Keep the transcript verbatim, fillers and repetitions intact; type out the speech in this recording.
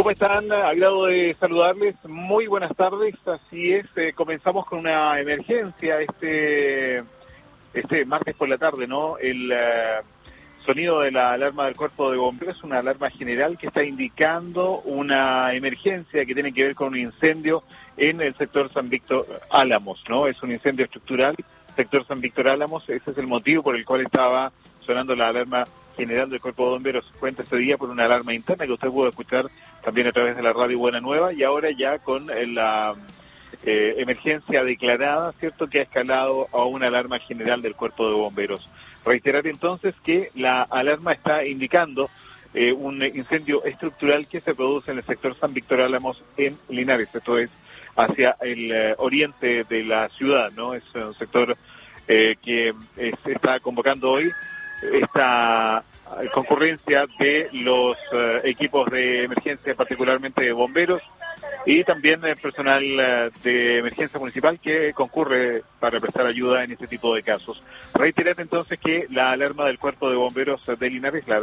¿Cómo están? Agrado de saludarles. Muy buenas tardes. Así es, eh, comenzamos con una emergencia este este martes por la tarde, ¿no? El uh, sonido de la alarma del Cuerpo de Bomberos es una alarma general que está indicando una emergencia que tiene que ver con un incendio en el sector San Víctor Álamos, ¿no? Es un incendio estructural, sector San Víctor Álamos. Ese es el motivo por el cual estaba sonando la alarma general del Cuerpo de Bomberos. Cuenta ese día por una alarma interna que usted pudo escuchar también a través de la radio Buena Nueva, y ahora ya con la eh, emergencia declarada, ¿cierto?, que ha escalado a una alarma general del Cuerpo de Bomberos. Reiterar entonces que la alarma está indicando eh, un incendio estructural que se produce en el sector San Víctor Álamos en Linares, esto es hacia el eh, oriente de la ciudad, ¿no? Es un sector eh, que eh, se está convocando hoy esta concurrencia de los uh, equipos de emergencia, particularmente de bomberos, y también el personal uh, de emergencia municipal que concurre para prestar ayuda en este tipo de casos. Reiterar entonces que la alarma del Cuerpo de Bomberos de Linares, la